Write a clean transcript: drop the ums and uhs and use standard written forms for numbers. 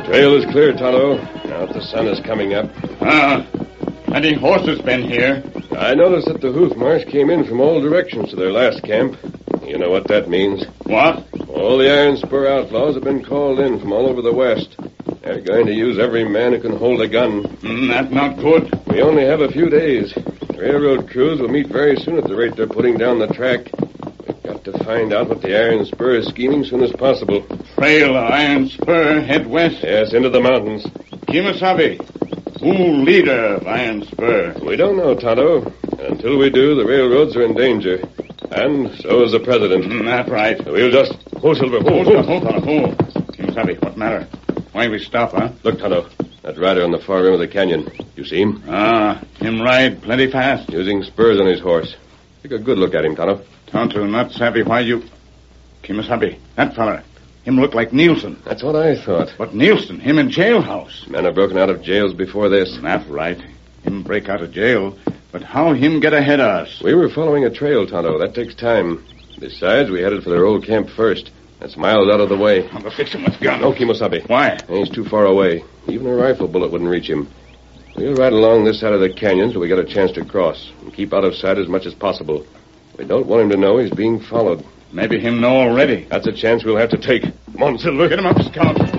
Trail is clear, Tonto. Now that the sun is coming up. Plenty horses been here. I noticed that the Hoof-Marsh came in from all directions to their last camp. You know what that means. What? All the Iron Spur outlaws have been called in from all over the West. They're going to use every man who can hold a gun. That's not good. We only have a few days. Railroad crews will meet very soon at the rate they're putting down the track. We've got to find out what the Iron Spur is scheming as soon as possible. Trail of Iron Spur head west? Yes, into the mountains. Kemosabe, who leader of Iron Spur? We don't know, Tonto. Until we do, the railroads are in danger. And so is the president. That's right. We'll just... Hold, Silver. Hold. Kemosabe, what matter? Why we stop, huh? Look, Tonto. That rider on the far rim of the canyon. You see him? Him ride plenty fast. Using spurs on his horse. Take a good look at him, Tonto. Tonto, not savvy why you... Kemosabe, that fella. Him look like Nielsen. That's what I thought. But Nielsen, him in jailhouse. Men have broken out of jails before this. That's right. Him break out of jail. But how him get ahead of us? We were following a trail, Tonto. That takes time. Besides, we headed for their old camp first. That's miles out of the way. I'll go fix him with gun. No, Kemosabe. Why? He's too far away. Even a rifle bullet wouldn't reach him. We'll ride along this side of the canyon till we get a chance to cross. And keep out of sight as much as possible. We don't want him to know he's being followed. Maybe him know already. That's a chance we'll have to take. Come on, Silver. Get him up, Scout.